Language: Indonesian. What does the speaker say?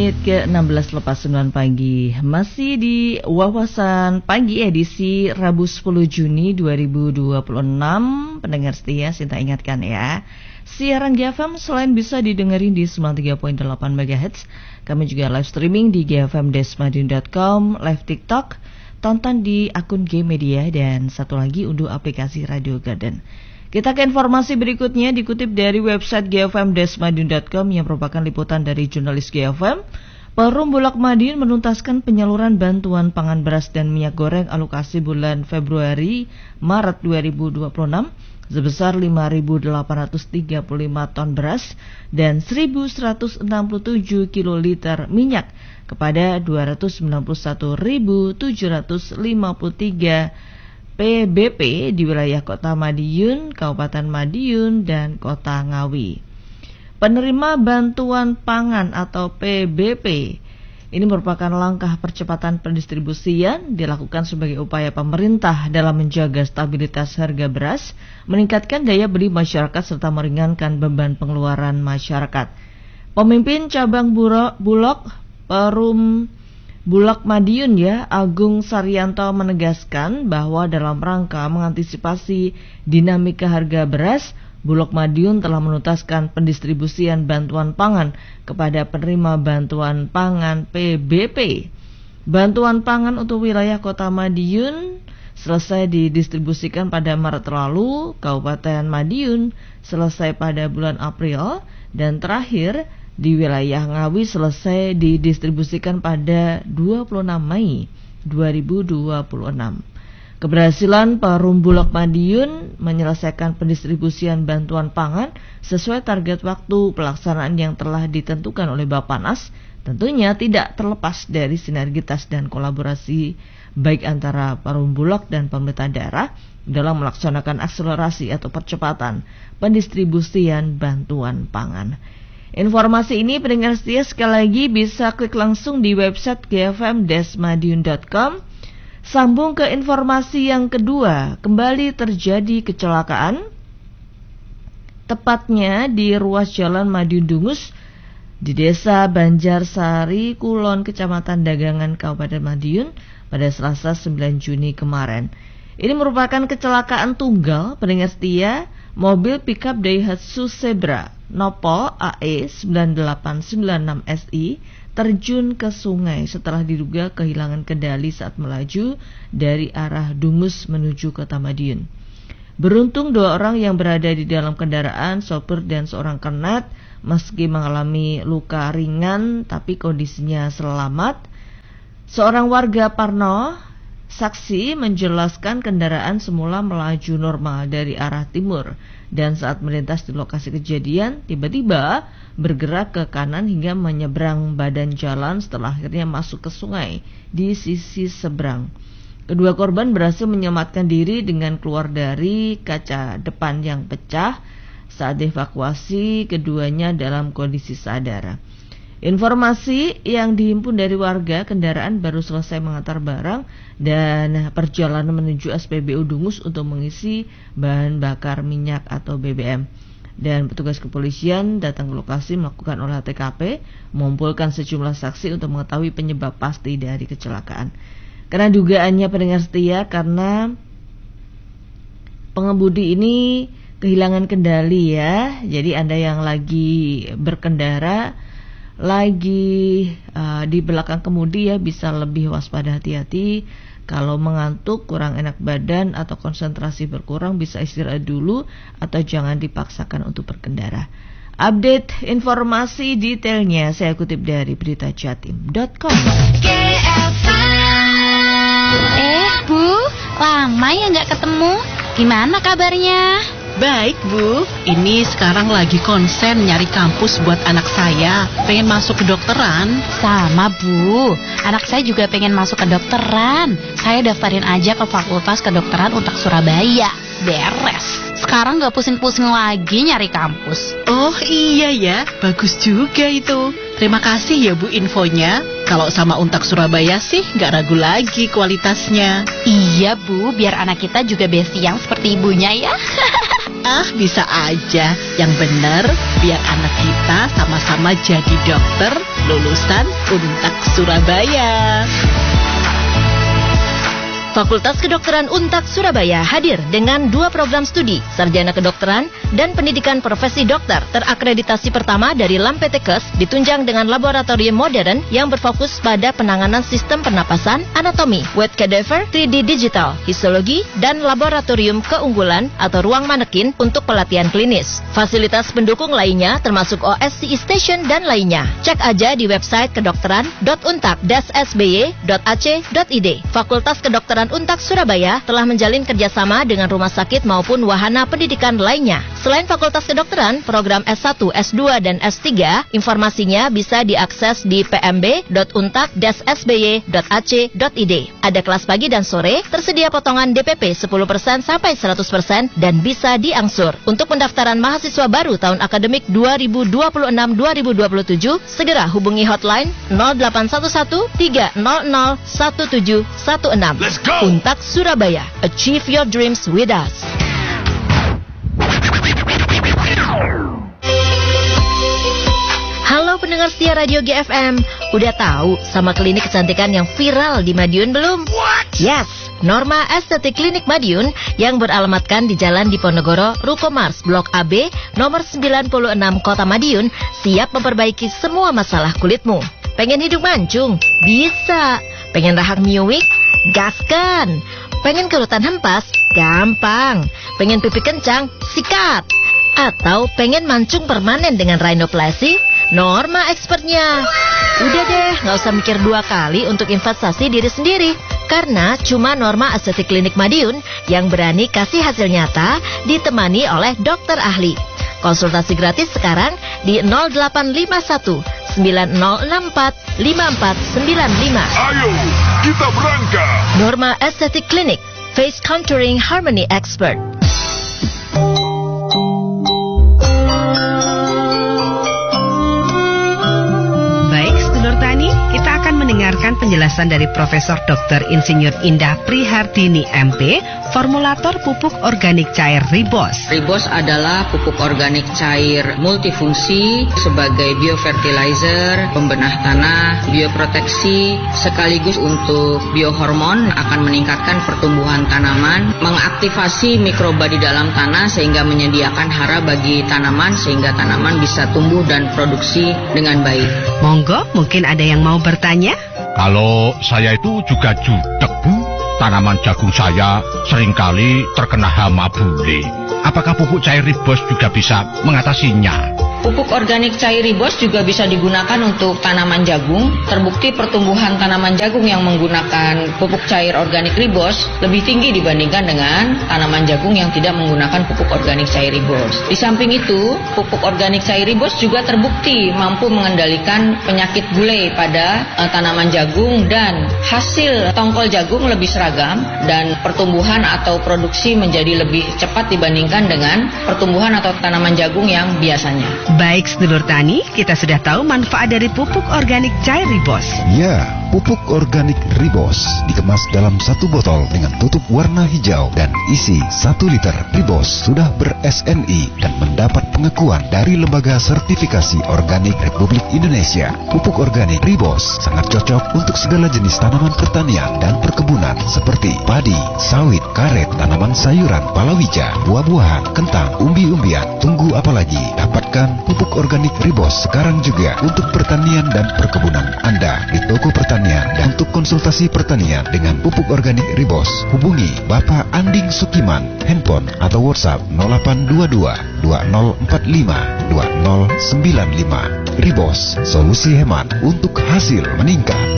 menit ke 16 lepas 9 pagi. Masih di Wawasan Pagi edisi Rabu 10 Juni 2026. Pendengar setia, Sinta ingatkan ya, siaran GFM selain bisa didengerin di 93.8 MHz, kami juga live streaming di gfmdesmadiun.com, live TikTok, tonton di akun G-Media, dan satu lagi unduh aplikasi Radio Garden. Kita ke informasi berikutnya, dikutip dari website gfmdesmadiun.com yang merupakan liputan dari jurnalis GFM. Perum Bulog Madiun menuntaskan penyaluran bantuan pangan beras dan minyak goreng alokasi bulan Februari-Maret 2026 sebesar 5.835 ton beras dan 1.167 kiloliter minyak kepada 291.753 PBP di wilayah Kota Madiun, Kabupaten Madiun, dan Kota Ngawi. Penerima bantuan pangan atau PBP ini merupakan langkah percepatan pendistribusian dilakukan sebagai upaya pemerintah dalam menjaga stabilitas harga beras, meningkatkan daya beli masyarakat serta meringankan beban pengeluaran masyarakat. Pemimpin cabang Bulog Perum Bulog Madiun Agung Saryanto menegaskan bahwa dalam rangka mengantisipasi dinamika harga beras, Bulog Madiun telah menuntaskan pendistribusian bantuan pangan kepada penerima bantuan pangan PBP. Bantuan pangan untuk wilayah Kota Madiun selesai didistribusikan pada Maret lalu, Kabupaten Madiun selesai pada bulan April, dan terakhir di wilayah Ngawi selesai didistribusikan pada 26 Mei 2026. Keberhasilan Perum Bulog Madiun menyelesaikan pendistribusian bantuan pangan sesuai target waktu pelaksanaan yang telah ditentukan oleh Bappenas tentunya tidak terlepas dari sinergitas dan kolaborasi baik antara Perum Bulog dan pemerintah daerah dalam melaksanakan akselerasi atau percepatan pendistribusian bantuan pangan. Informasi ini pendengar setia sekali lagi bisa klik langsung di website gfmdesmadiun.com. Sambung ke informasi yang kedua, kembali terjadi kecelakaan tepatnya di ruas Jalan Madiun Dungus di Desa Banjarsari Kulon, Kecamatan Dagangan, Kabupaten Madiun pada Selasa 9 Juni kemarin. Ini merupakan kecelakaan tunggal pendengar setia. Mobil pickup Daihatsu Zebra Nopo AE 9896 SI terjun ke sungai setelah diduga kehilangan kendali saat melaju dari arah Dungus menuju Kota Madiun. Beruntung 2 orang yang berada di dalam kendaraan, sopir dan seorang kernet, meski mengalami luka ringan tapi kondisinya selamat. Seorang warga Parno saksi menjelaskan kendaraan semula melaju normal dari arah timur dan saat melintas di lokasi kejadian tiba-tiba bergerak ke kanan hingga menyeberang badan jalan setelah akhirnya masuk ke sungai di sisi seberang. Kedua korban berhasil menyelamatkan diri dengan keluar dari kaca depan yang pecah. Saat dievakuasi keduanya dalam kondisi sadar. Informasi yang dihimpun dari warga, kendaraan baru selesai mengantar barang dan perjalanan menuju SPBU Dungus untuk mengisi bahan bakar minyak atau BBM. Dan petugas kepolisian datang ke lokasi melakukan olah TKP, mengumpulkan sejumlah saksi untuk mengetahui penyebab pasti dari kecelakaan. Karena dugaannya pendengar setia, karena pengemudi ini kehilangan kendali Jadi Anda yang lagi berkendara lagi di belakang kemudi bisa lebih waspada, hati-hati. Kalau mengantuk, kurang enak badan atau konsentrasi berkurang, bisa istirahat dulu atau jangan dipaksakan untuk berkendara. Update informasi detailnya saya kutip dari beritajatim.com. Bu, lama ya nggak ketemu. Gimana kabarnya? Baik Bu, ini sekarang lagi konsen nyari kampus buat anak saya. Pengen masuk kedokteran. Sama Bu, anak saya juga pengen masuk kedokteran. Saya daftarin aja ke Fakultas Kedokteran Untak Surabaya. Beres. Sekarang gak pusing-pusing lagi nyari kampus. Oh iya ya, bagus juga itu. Terima kasih ya Bu infonya. Kalau sama Untak Surabaya sih gak ragu lagi kualitasnya. Iya Bu, biar anak kita juga besiang seperti ibunya ya. Ah, bisa aja. Yang bener, biar anak kita sama-sama jadi dokter lulusan Untak Surabaya. Fakultas Kedokteran Untak Surabaya hadir dengan 2 program studi, Sarjana Kedokteran dan Pendidikan Profesi Dokter terakreditasi pertama dari LAMPTKes, ditunjang dengan laboratorium modern yang berfokus pada penanganan sistem pernapasan, anatomi, wet cadaver, 3D digital, histologi, dan laboratorium keunggulan atau ruang manekin untuk pelatihan klinis. Fasilitas pendukung lainnya termasuk OSCE Station dan lainnya. Cek aja di website kedokteran.untak-sby.ac.id. Fakultas Kedokteran Untak Surabaya telah menjalin kerjasama dengan rumah sakit maupun wahana pendidikan lainnya. Selain Fakultas Kedokteran, program S1, S2, dan S3, informasinya bisa diakses di pmb.untak-sby.ac.id. Ada kelas pagi dan sore, tersedia potongan DPP 10% sampai 100% dan bisa diangsur. Untuk pendaftaran mahasiswa baru tahun akademik 2026-2027, segera hubungi hotline 0811 300 1716. Let's go! Untak Surabaya, achieve your dreams with us. Halo pendengar setia Radio GFM, udah tahu sama klinik kecantikan yang viral di Madiun belum? Yes, Norma Estetik Klinik Madiun yang beralamatkan di Jalan Diponegoro, Ruko Mars, Blok AB, nomor 96 Kota Madiun, siap memperbaiki semua masalah kulitmu. Pengen hidup mancung? Bisa. Pengen rahang miwik? Gaskan. Pengen kerutan hempas? Gampang. Pengen pipi kencang? Sikat. Atau pengen mancung permanen dengan rhinoplasty? Norma expertnya. Udah deh, nggak usah mikir 2 kali untuk investasi diri sendiri. Karena cuma Norma Estetik Klinik Madiun yang berani kasih hasil nyata ditemani oleh dokter ahli. Konsultasi gratis sekarang di 0851 9064 5495. Ayo, kita berangkat. Norma Estetik Klinik, Face Contouring Harmony Expert. Baik, sedulur tani, kita akan mendengarkan penjelasan dari Profesor Dr. Insinyur Indah Prihardini MP, formulator pupuk organik cair Ribos. Ribos adalah pupuk organik cair multifungsi sebagai biofertilizer, pembenah tanah, bioproteksi, sekaligus untuk biohormon, akan meningkatkan pertumbuhan tanaman, mengaktifasi mikroba di dalam tanah sehingga menyediakan hara bagi tanaman sehingga tanaman bisa tumbuh dan produksi dengan baik. Monggo, mungkin ada yang mau bertanya? Kalau saya itu juga judek, Bu. Tanaman jagung saya seringkali terkena hama bule. Apakah pupuk cair Ribos juga bisa mengatasinya? Pupuk organik cair Ribos juga bisa digunakan untuk tanaman jagung. Terbukti pertumbuhan tanaman jagung yang menggunakan pupuk cair organik Ribos lebih tinggi dibandingkan dengan tanaman jagung yang tidak menggunakan pupuk organik cair Ribos. Di samping itu, pupuk organik cair Ribos juga terbukti mampu mengendalikan penyakit bule pada tanaman jagung dan hasil tongkol jagung lebih seragam dan pertumbuhan atau produksi menjadi lebih cepat dibandingkan dengan pertumbuhan atau tanaman jagung yang biasanya. Baik, sedulur tani, kita sudah tahu manfaat dari pupuk organik cair Ribos. Ya, pupuk organik Ribos dikemas dalam 1 botol dengan tutup warna hijau dan isi 1 liter. Ribos sudah ber-SNI dan mendapat pengakuan dari Lembaga Sertifikasi Organik Republik Indonesia. Pupuk organik Ribos sangat cocok untuk segala jenis tanaman pertanian dan perkebunan seperti padi, sawit, karet, tanaman sayuran, palawija, buah-buahan, kentang, umbi-umbian. Tunggu apalagi? Dapatkan pupuk organik Ribos sekarang juga untuk pertanian dan perkebunan Anda di toko pertanian. Dan untuk konsultasi pertanian dengan pupuk organik Ribos, hubungi Bapak Anding Sukiman, handphone atau WhatsApp 0822 2045 2095. Ribos, solusi hemat untuk hasil meningkat.